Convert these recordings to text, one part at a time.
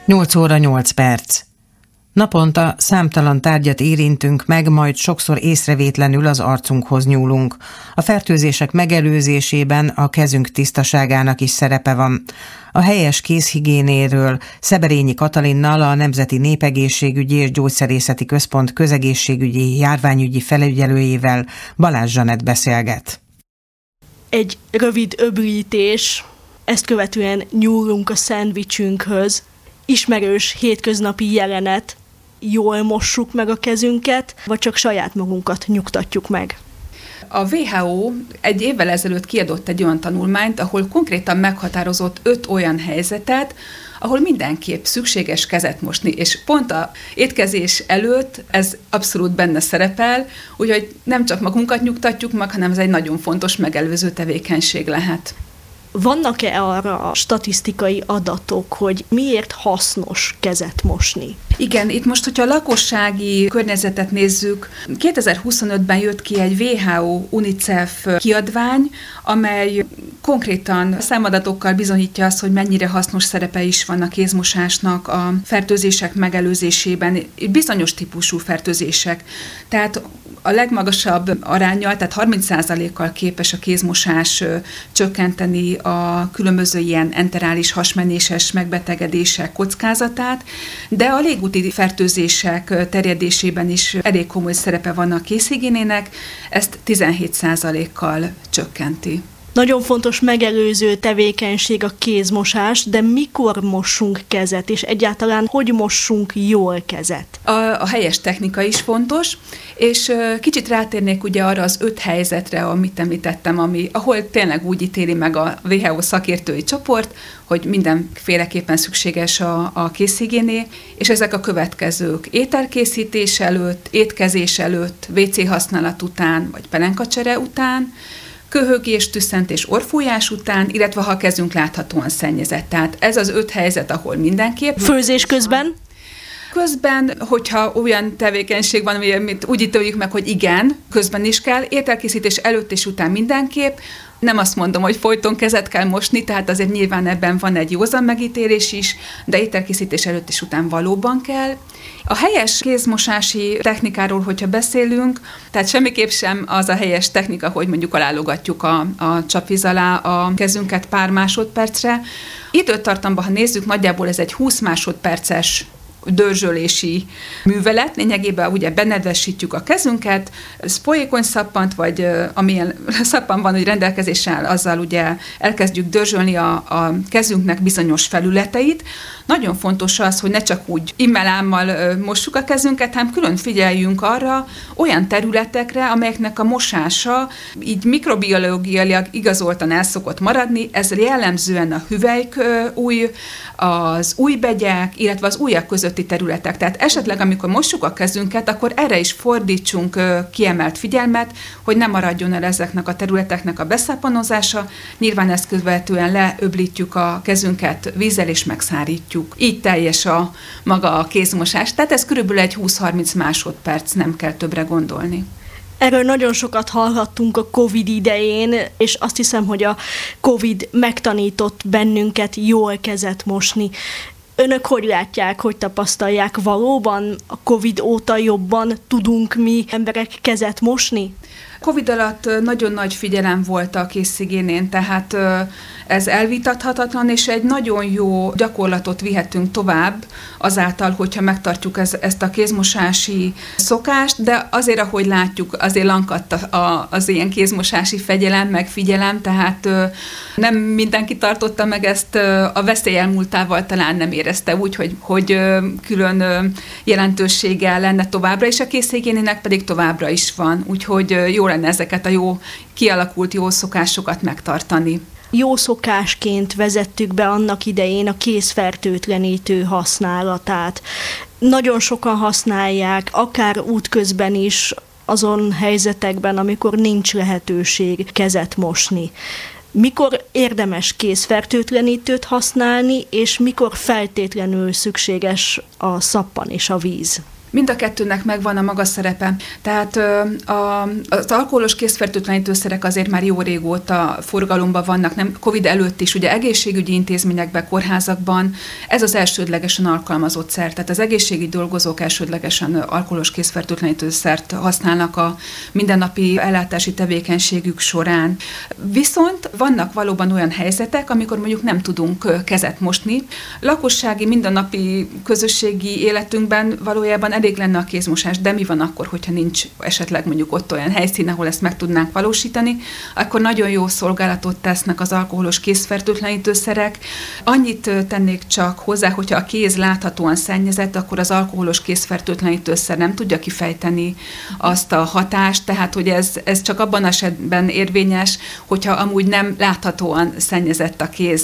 8 óra 8 perc. Naponta számtalan tárgyat érintünk meg, majd sokszor észrevétlenül az arcunkhoz nyúlunk. A fertőzések megelőzésében a kezünk tisztaságának is szerepe van. A helyes kézhigiénéről Szeberényi Katalinnal, a Nemzeti Népegészségügyi és Gyógyszerészeti Központ közegészségügyi járványügyi felügyelőjével Balázs Zsanett beszélget. Egy rövid öblítés, ezt követően nyúlunk a szendvicsünkhöz. Ismerős hétköznapi jelenet, jól mossuk meg a kezünket, vagy csak saját magunkat nyugtatjuk meg. A WHO egy évvel ezelőtt kiadott egy olyan tanulmányt, ahol konkrétan meghatározott 5 olyan helyzetet, ahol mindenképp szükséges kezet mosni, és pont az étkezés előtt ez abszolút benne szerepel, úgyhogy nem csak magunkat nyugtatjuk meg, hanem ez egy nagyon fontos megelőző tevékenység lehet. Vannak-e arra statisztikai adatok, hogy miért hasznos kezet mosni? Igen, itt most, hogyha a lakossági környezetet nézzük, 2025-ben jött ki egy WHO-UNICEF kiadvány, amely konkrétan számadatokkal bizonyítja azt, hogy mennyire hasznos szerepe is van a kézmosásnak a fertőzések megelőzésében, bizonyos típusú fertőzések. Tehát a legmagasabb aránnyal, tehát 30%-kal képes a kézmosás csökkenteni a különböző ilyen enterális hasmenéses megbetegedések kockázatát, de a légúti fertőzések terjedésében is elég komoly szerepe van a kézhigiénének, ezt 17%-kal csökkenti. Nagyon fontos megelőző tevékenység a kézmosás, de mikor mossunk kezet, és egyáltalán hogy mossunk jól kezet? A helyes technika is fontos, és kicsit rátérnék ugye arra az 5 helyzetre, amit említettem, ahol tényleg úgy ítéli meg a WHO szakértői csoport, hogy mindenféleképpen szükséges a kézhigiéné, és ezek a következők: ételkészítés előtt, étkezés előtt, WC használat után, vagy pelenkacsere után, köhögés, tüsszentés, orrfújás után, illetve ha a kezünk láthatóan szennyezett. Tehát ez az 5 helyzet, ahol mindenképp. Főzés közben? Közben, hogyha olyan tevékenység van, amit úgy ítéljük meg, hogy igen, közben is kell, ételkészítés előtt és után mindenképp. Nem azt mondom, hogy folyton kezet kell mosni, tehát azért nyilván ebben van egy józan megítélés is, de ételkészítés előtt és után valóban kell. A helyes kézmosási technikáról, hogyha beszélünk, tehát semmiképp sem az a helyes technika, hogy mondjuk alálogatjuk a csapvíz alá a kezünket pár másodpercre. Időtartamban, ha nézzük, nagyjából ez egy 20 másodperces dörzsölési művelet, lényegében ugye benedvesítjük a kezünket, ez folyékony szappant, vagy amilyen szappan van, hogy rendelkezésre áll, azzal ugye elkezdjük dörzsölni a kezünknek bizonyos felületeit. Nagyon fontos az, hogy ne csak úgy immelámmal mossuk a kezünket, hanem külön figyeljünk arra olyan területekre, amelyeknek a mosása így mikrobiológiailag igazoltan el szokott maradni, ez jellemzően a hüvelykúj, az ujjbegyek, illetve az ujjak közötti területek. Tehát esetleg, amikor mossuk a kezünket, akkor erre is fordítsunk kiemelt figyelmet, hogy ne maradjon el ezeknek a területeknek a beszapanozása. Nyilván ezt követően leöblítjük a kezünket vízzel és megszárítjuk. Így teljes maga a kézmosás. Tehát ez körülbelül egy 20-30 másodperc, nem kell többre gondolni. Erről nagyon sokat hallhattunk a Covid idején, és azt hiszem, hogy a Covid megtanított bennünket jól kezet mosni. Önök hogy látják, hogy tapasztalják, valóban a Covid óta jobban tudunk mi emberek kezet mosni? Covid alatt nagyon nagy figyelem volt a kézhigiénén, tehát ez elvitathatatlan, és egy nagyon jó gyakorlatot vihetünk tovább azáltal, hogyha megtartjuk ezt a kézmosási szokást, de azért, ahogy látjuk, azért lankadt az ilyen kézmosási fegyelem, meg figyelem, tehát nem mindenki tartotta meg ezt, a veszély elmúltával talán nem érezte úgy, hogy külön jelentőséggel lenne továbbra, és a kézhigiénének pedig továbbra is van, úgyhogy jó lenne ezeket a jó kialakult jó szokásokat megtartani. Jó szokásként vezettük be annak idején a kézfertőtlenítő használatát. Nagyon sokan használják, akár útközben is, azon helyzetekben, amikor nincs lehetőség kezet mosni. Mikor érdemes kézfertőtlenítőt használni, és mikor feltétlenül szükséges a szappan és a víz? Mind a kettőnek megvan a maga szerepe. Tehát az alkoholos készfertőtlenítőszerek azért már jó régóta forgalomban vannak, nem Covid előtt is, ugye egészségügyi intézményekben, kórházakban ez az elsődlegesen alkalmazott szer. Tehát az egészségügyi dolgozók elsődlegesen alkoholos készfertőtlenítőszert használnak a mindennapi ellátási tevékenységük során. Viszont vannak valóban olyan helyzetek, amikor mondjuk nem tudunk kezet mosni. Lakossági, mindennapi közösségi életünkben valójában elég lenne a kézmosás, de mi van akkor, hogyha nincs esetleg mondjuk ott olyan helyszín, ahol ezt meg tudnánk valósítani, akkor nagyon jó szolgálatot tesznek az alkoholos kézfertőtlenítőszerek. Annyit tennék csak hozzá, hogyha a kéz láthatóan szennyezett, akkor az alkoholos kézfertőtlenítőszer nem tudja kifejteni azt a hatást, tehát hogy ez csak abban esetben érvényes, hogyha amúgy nem láthatóan szennyezett a kéz.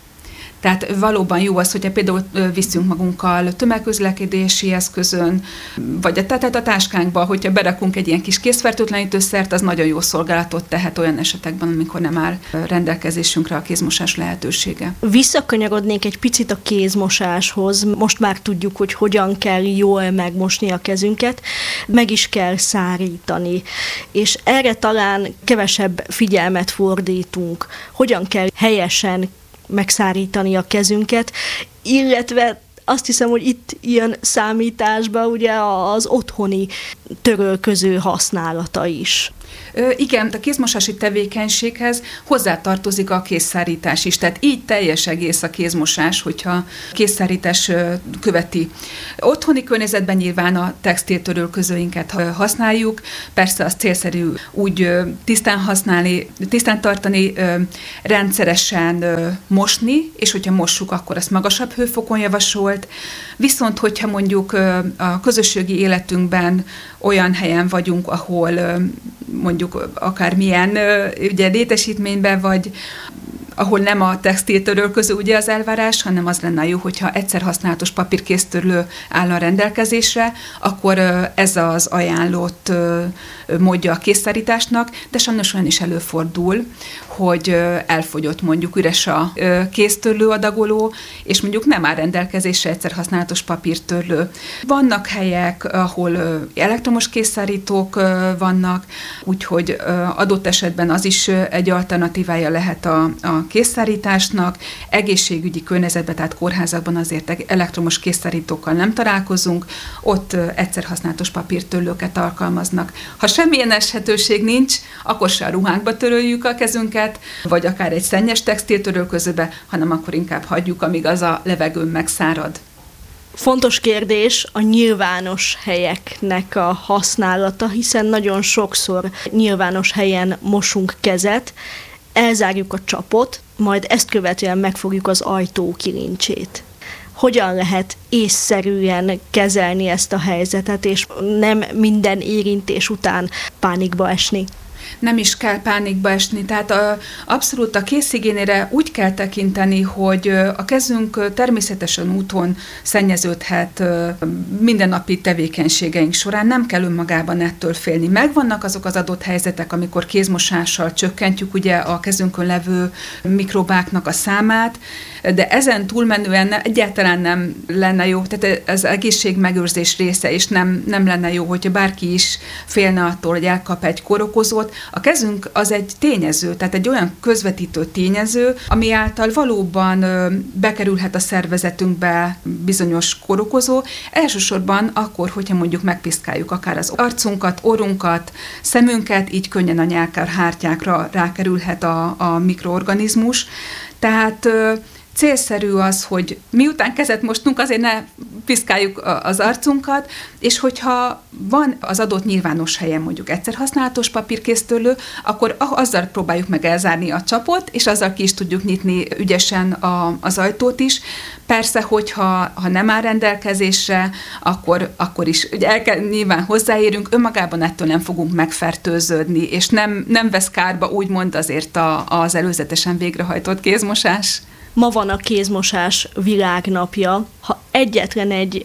Tehát valóban jó az, hogyha például viszünk magunkkal tömegközlekedési eszközön, vagy a táskánkba, hogyha berakunk egy ilyen kis kézfertőtlenítőszert, az nagyon jó szolgálatot tehet olyan esetekben, amikor nem áll rendelkezésünkre a kézmosás lehetősége. Visszakanyarodnék egy picit a kézmosáshoz. Most már tudjuk, hogy hogyan kell jól megmosni a kezünket, meg is kell szárítani. És erre talán kevesebb figyelmet fordítunk. Hogyan kell helyesen megszárítani a kezünket, illetve azt hiszem, hogy itt ilyen számításba ugye az otthoni törölköző használata is. Igen, a kézmosási tevékenységhez hozzátartozik a kézszárítás is, tehát így teljes egész a kézmosás, hogyha kézszárítás követi. Otthoni környezetben nyilván a textiltörölközőinket használjuk, persze az célszerű úgy tisztán használni, tisztán tartani, rendszeresen mosni, és hogyha mossuk, akkor ezt magasabb hőfokon javasolt. Viszont, hogyha mondjuk a közösségi életünkben olyan helyen vagyunk, ahol mondjuk akármilyen ugye létesítményben, vagy ahol nem a textiltörölköző ugye az elvárás, hanem az lenne jó, hogyha egyszer használatos papírkéztörlő áll a rendelkezésre, akkor ez az ajánlott módja a kézszárításnak, de sajnos olyan is előfordul, hogy elfogyott mondjuk üres a kéztörlő adagoló, és mondjuk nem áll rendelkezésre egyszer használatos papírtörlő. Vannak helyek, ahol elektromos kézszárítók vannak, úgyhogy adott esetben az is egy alternatívája lehet a kézszárításnak. Egészségügyi környezetben, tehát kórházakban azért elektromos kézszárítókkal nem találkozunk, ott egyszer használatos papírtörlőket alkalmaznak. Ha semmilyen eshetőség nincs, akkor se a ruhánkba töröljük a kezünket, vagy akár egy szennyes textiltörölközőbe, hanem akkor inkább hagyjuk, amíg az a levegőn megszárad. Fontos kérdés a nyilvános helyeknek a használata, hiszen nagyon sokszor nyilvános helyen mosunk kezet, elzárjuk a csapot, majd ezt követően megfogjuk az ajtó kilincsét. Hogyan lehet észszerűen kezelni ezt a helyzetet, és nem minden érintés után pánikba esni? Nem is kell pánikba esni, tehát abszolút a kézhigiénére úgy kell tekinteni, hogy a kezünk természetesen úton szennyeződhet mindennapi tevékenységeink során, nem kell önmagában ettől félni. Megvannak azok az adott helyzetek, amikor kézmosással csökkentjük ugye a kezünkön levő mikrobáknak a számát, de ezen túlmenően egyáltalán nem lenne jó, tehát az egészségmegőrzés része, és nem lenne jó, hogyha bárki is félne attól, hogy elkap egy kórokozót. A kezünk az egy tényező, tehát egy olyan közvetítő tényező, ami által valóban bekerülhet a szervezetünkbe bizonyos kórokozó, elsősorban akkor, hogyha mondjuk megpiszkáljuk akár az arcunkat, orrunkat, szemünket, így könnyen a nyálkahártyákra rákerülhet a mikroorganizmus. Tehát célszerű az, hogy miután kezet mostunk, azért ne piszkáljuk az arcunkat, és hogyha van az adott nyilvános helyen mondjuk egyszer használatos papírkéztörlő, akkor azzal próbáljuk meg elzárni a csapot, és azzal ki is tudjuk nyitni ügyesen az ajtót is. Persze, hogyha nem áll rendelkezésre, akkor is ugye nyilván hozzáérünk, önmagában ettől nem fogunk megfertőződni, és nem vesz kárba úgymond azért az előzetesen végrehajtott kézmosás. Ma van a kézmosás világnapja. Ha egyetlen egy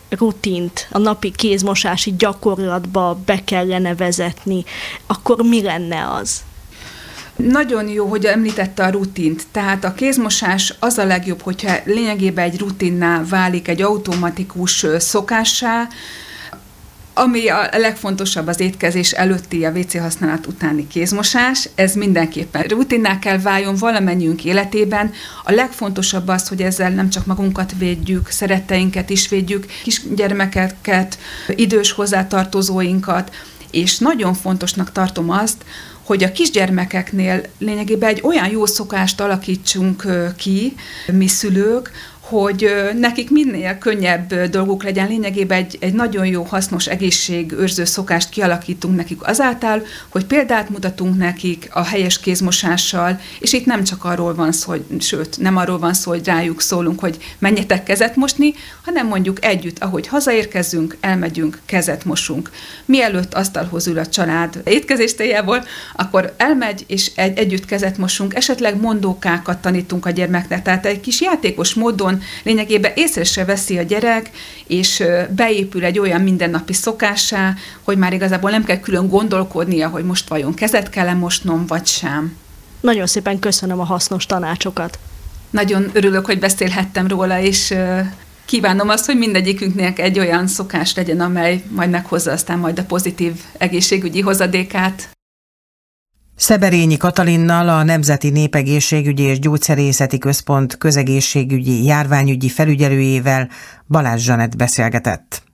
rutint a napi kézmosási gyakorlatba be kellene vezetni, akkor mi lenne az? Nagyon jó, hogy említette a rutint. Tehát a kézmosás az a legjobb, hogyha lényegében egy rutinná válik, egy automatikus szokássá, Ami a legfontosabb, az étkezés előtti, a WC használat utáni kézmosás, ez mindenképpen rutinná kell váljon valamennyiünk életében. A legfontosabb az, hogy ezzel nem csak magunkat védjük, szeretteinket is védjük, kisgyermekeket, idős hozzátartozóinkat, és nagyon fontosnak tartom azt, hogy a kisgyermekeknél lényegében egy olyan jó szokást alakítsunk ki, mi szülők, hogy nekik minél könnyebb dolguk legyen, lényegében egy nagyon jó, hasznos egészségőrző szokást kialakítunk nekik azáltal, hogy példát mutatunk nekik a helyes kézmosással, és itt nem csak arról van szó, sőt, nem arról van szó, hogy rájuk szólunk, hogy menjetek kezet mosni, hanem mondjuk együtt, ahogy hazaérkezünk, elmegyünk, kezet mosunk. Mielőtt asztalhoz ül a család étkezés céljából, akkor elmegy, és együtt kezet mosunk, esetleg mondókákat tanítunk a gyermeknek, tehát egy kis játékos módon lényegében észre se veszi a gyerek, és beépül egy olyan mindennapi szokássá, hogy már igazából nem kell külön gondolkodnia, hogy most vajon kezet kell-e mosnom, vagy sem. Nagyon szépen köszönöm a hasznos tanácsokat. Nagyon örülök, hogy beszélhettem róla, és kívánom azt, hogy mindegyikünknek egy olyan szokás legyen, amely majd meghozza aztán majd a pozitív egészségügyi hozadékát. Szeberényi Katalinnal, a Nemzeti Népegészségügyi és Gyógyszerészeti Központ közegészségügyi járványügyi felügyelőjével Balázs Zsanett beszélgetett.